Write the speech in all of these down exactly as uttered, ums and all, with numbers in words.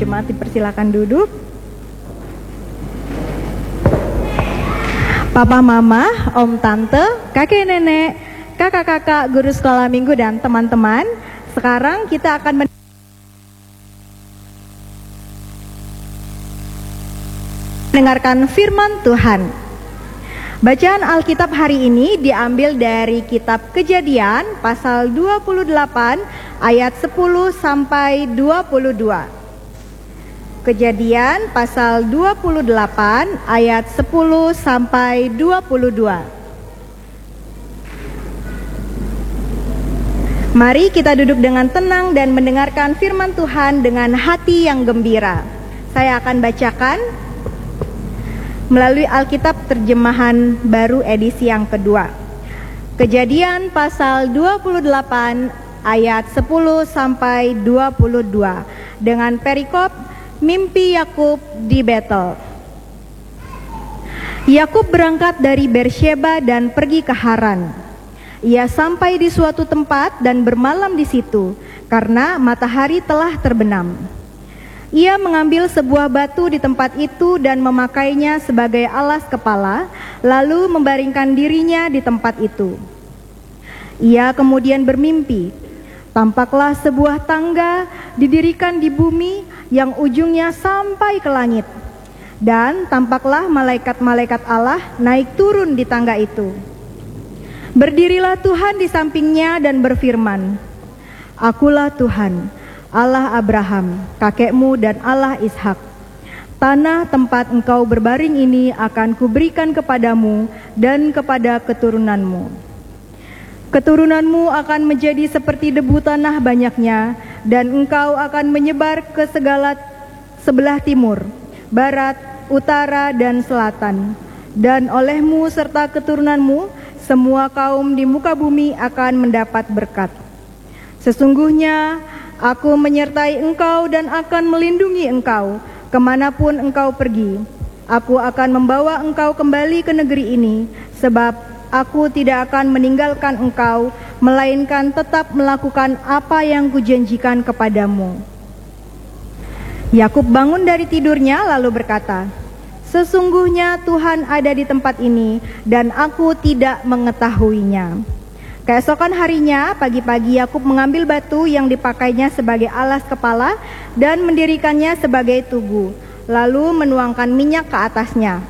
jemaat dipersilakan duduk. Papa mama, om tante, kakek nenek, kakak-kakak, guru sekolah minggu dan teman-teman, sekarang kita akan mendengarkan firman Tuhan. Bacaan Alkitab hari ini diambil dari kitab Kejadian pasal dua puluh delapan ayat sepuluh sampai dua puluh dua. Kejadian pasal dua puluh delapan ayat sepuluh sampai dua puluh dua. Mari kita duduk dengan tenang dan mendengarkan firman Tuhan dengan hati yang gembira. Saya akan bacakan melalui Alkitab terjemahan baru edisi yang kedua. Kejadian pasal dua puluh delapan ayat sepuluh sampai dua puluh dua dengan perikop mimpi Yakub di Betel. Yakub berangkat dari Bersheba dan pergi ke Haran. Ia sampai di suatu tempat dan bermalam di situ karena matahari telah terbenam. Ia mengambil sebuah batu di tempat itu dan memakainya sebagai alas kepala, lalu membaringkan dirinya di tempat itu. Ia kemudian bermimpi. Tampaklah sebuah tangga didirikan di bumi yang ujungnya sampai ke langit. Dan tampaklah malaikat-malaikat Allah naik turun di tangga itu. Berdirilah Tuhan di sampingnya dan berfirman, "Akulah Tuhan, Allah Abraham, kakekmu dan Allah Ishak. Tanah tempat engkau berbaring ini akan kuberikan kepadamu dan kepada keturunanmu. Keturunanmu akan menjadi seperti debu tanah banyaknya, dan engkau akan menyebar ke segala sebelah timur, barat, utara, dan selatan. Dan olehmu serta keturunanmu, semua kaum di muka bumi akan mendapat berkat. Sesungguhnya aku menyertai engkau dan akan melindungi engkau kemanapun engkau pergi. Aku akan membawa engkau kembali ke negeri ini, sebab aku tidak akan meninggalkan engkau, melainkan tetap melakukan apa yang kujanjikan kepadamu." Yakub bangun dari tidurnya lalu berkata, "Sesungguhnya Tuhan ada di tempat ini dan aku tidak mengetahuinya." Keesokan harinya, pagi-pagi Yakub mengambil batu yang dipakainya sebagai alas kepala dan mendirikannya sebagai tugu, lalu menuangkan minyak ke atasnya.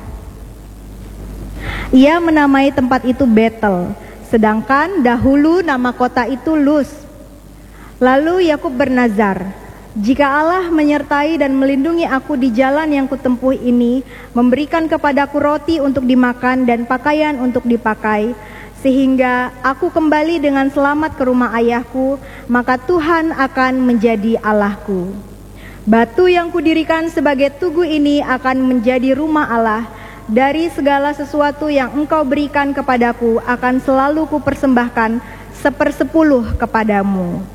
Ia menamai tempat itu Betel, sedangkan dahulu nama kota itu Luz. Lalu Yakub bernazar, "Jika Allah menyertai dan melindungi aku di jalan yang kutempuh ini, memberikan kepadaku roti untuk dimakan dan pakaian untuk dipakai, sehingga aku kembali dengan selamat ke rumah ayahku, maka Tuhan akan menjadi Allahku. Batu yang kudirikan sebagai tugu ini akan menjadi rumah Allah. Dari segala sesuatu yang engkau berikan kepadaku akan selalu kupersembahkan sepersepuluh kepadamu."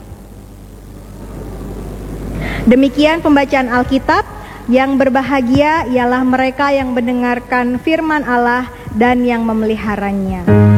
Demikian pembacaan Alkitab. Yang berbahagia ialah mereka yang mendengarkan firman Allah dan yang memeliharanya.